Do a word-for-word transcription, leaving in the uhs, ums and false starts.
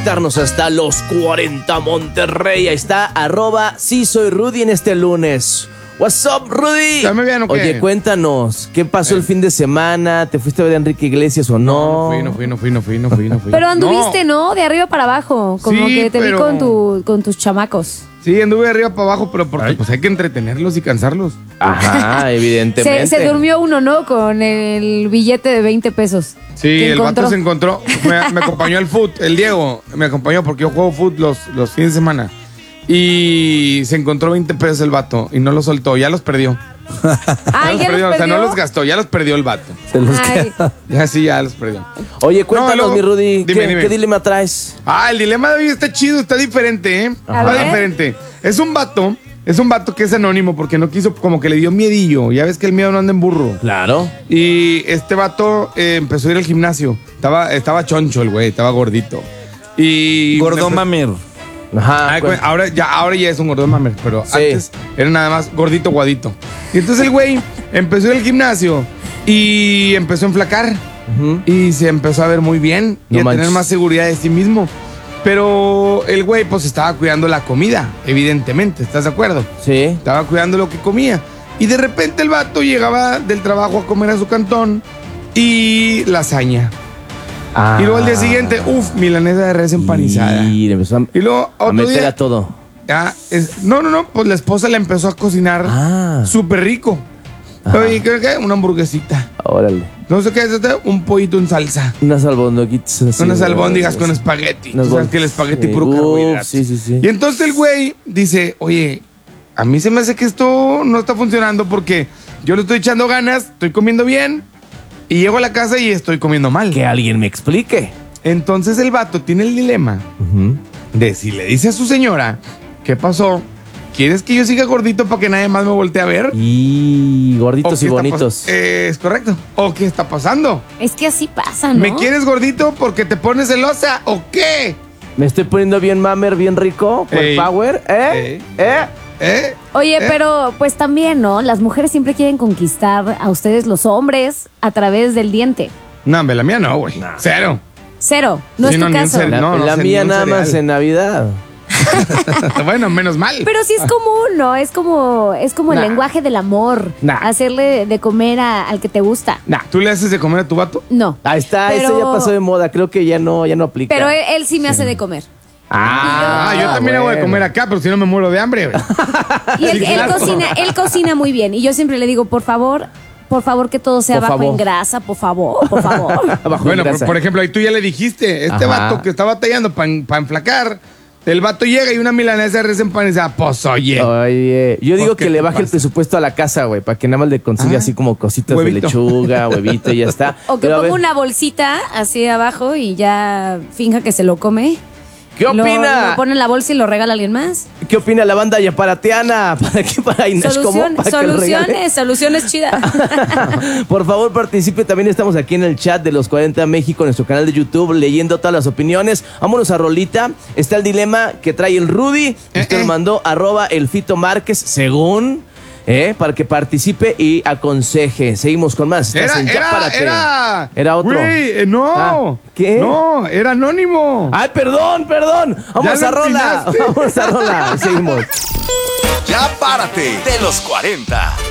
Hasta los cuarenta Monterrey. Ahí está, arroba sí soy Rudy en este lunes. What's up, Rudy? ¿Ya me vieron o qué? Oye, cuéntanos, ¿qué pasó eh. el fin de semana? ¿Te fuiste a ver a Enrique Iglesias o no? No, no fui, no fui, no fui, no fui, no fui. Pero anduviste, ¿no? ¿no? De arriba para abajo, como sí, que te pero... vi con, tu, con tus chamacos. Sí, anduve de arriba para abajo, pero porque pues hay que entretenerlos y cansarlos. Ajá, evidentemente. Se, se durmió uno, ¿no? Con el billete de veinte pesos. Sí, el vato se encontró. Me, me acompañó al foot, el Diego me acompañó porque yo juego foot los, los fines de semana. Y se encontró veinte pesos el vato y no los soltó, ya los perdió. Ay, ya los ¿ya perdió, los o sea, perdió? no los gastó, ya los perdió el vato. Se los queda. Ya sí, ya los perdió. Oye, cuéntanos, no, luego, mi Rudy, dime, ¿qué, dime. ¿qué dilema traes? Ah, el dilema de hoy está chido, está diferente, ¿eh? A Está ver. diferente. Es un vato, es un vato que es anónimo porque no quiso, como que le dio miedillo. Ya ves que el miedo no anda en burro. Claro. Y este vato eh, empezó a ir al gimnasio. Estaba, estaba choncho el güey, estaba gordito. Y Gordo mamer. Ajá. Ay, güey, ahora, ya, ahora ya es un gordo mamer, pero Sí. antes era nada más gordito guadito. Y entonces el güey empezó a ir al gimnasio y empezó a enflacar. Uh-huh. Y se empezó a ver muy bien y No a manches. tener más seguridad de sí mismo. Pero el güey pues estaba cuidando la comida, evidentemente, ¿estás de acuerdo? Sí. Estaba cuidando lo que comía. Y de repente el vato llegaba del trabajo a comer a su cantón y lasaña. Ah. Y luego al día siguiente, uff, milanesa de res empanizada. Y le empezó a, Y luego a otro meter día, a todo. ya, es- no, no, no, pues la esposa le empezó a cocinar Ah. súper rico. Ajá. Oye, ¿qué, qué? Una hamburguesita. Órale. No sé qué es, este, un pollito en salsa. Unas albóndigas así. Unas ¿no? albóndigas con Sí. espagueti. Unas Tú sabes bol- que el espagueti sí. puro Uf, carbohidratos. sí, sí, sí. Y entonces el güey dice, oye, a mí se me hace que esto no está funcionando porque yo le estoy echando ganas, estoy comiendo bien y llego a la casa y estoy comiendo mal. Que alguien me explique. Entonces el vato tiene el dilema Ujú. de si le dice a su señora, ¿qué pasó? ¿Quieres que yo siga gordito para que nadie más me voltee a ver? Y ¿O gorditos qué y está bonitos. pas- eh, es correcto. ¿O qué está pasando? Es que así pasa, ¿no? ¿Me quieres gordito porque te pones celosa o qué? Me estoy poniendo bien mamer, bien rico, por Ey. power, ¿eh? Ey. ¿Eh? ¿Eh? Oye, ¿Eh? pero pues también, ¿no? Las mujeres siempre quieren conquistar a ustedes los hombres a través del diente. No, hombre, la mía no, güey. Cero. Cero, no Sí, es tu no, ni un caso. cero. La, No, no, la sé, mía ni un nada cereal. más en Navidad. Bueno, menos mal. Pero sí es común, ¿no? Es como, es como el Nah. lenguaje del amor. Nah. Hacerle de comer a- al que te gusta. Nah, ¿tú le haces de comer a tu vato? No. Ahí está, Pero- eso ya pasó de moda. Creo que ya no, ya no aplica. Pero él, él sí me hace de comer. Ah, yo también hago de bueno. comer acá, pero si no me muero de hambre, güey. Y él, Sí, él claro. cocina, él cocina muy bien. Y yo siempre le digo, por favor, por favor, que todo sea Por bajo favor. en grasa, por favor, por favor. Bajo Bueno, en por, grasa. por ejemplo, ahí tú ya le dijiste, este Ajá. vato que está batallando para enflacar, el vato llega y una milanesa de res empanizada, pues oye. Oye, yo digo ¿Por qué que le te baje el pasa? presupuesto a la casa, güey, para que nada más le consiga Ah, así como cositas huevito. de lechuga, huevito y ya está. O que Pero a ponga ver, una bolsita así abajo y ya finja que se lo come. ¿qué Lo- opina? Lo pone en la bolsa y lo regala a alguien más. ¿Qué opina la banda yaparatiana? ¿Para qué? ¿Para Inés? ¿Cómo? Solución- ¿Para que lo regale? soluciones, soluciones chidas. Por favor, participe. También estamos aquí en el chat de los cuarenta México, en nuestro canal de YouTube, leyendo todas las opiniones. Vámonos a rolita. Está el dilema que trae el Rudy. Usted Eh, lo eh. mandó arroba el Fito Márquez, según, eh, para que participe y aconseje. Seguimos con más. Estás Era, en Ya era, Párate. era. Era otro. Güey, eh, no. Ah, ¿qué? No, era anónimo. Ay, perdón, perdón. Vamos Ya a lo rola. empinaste. Vamos a rola. Seguimos. Ya párate de los cuarenta.